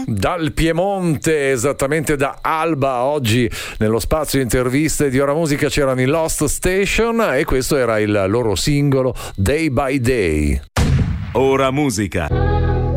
Dal Piemonte, esattamente da Alba, oggi nello spazio interviste di Ora Musica c'erano i Lost Station e questo era il loro singolo Day by Day. Ora Musica.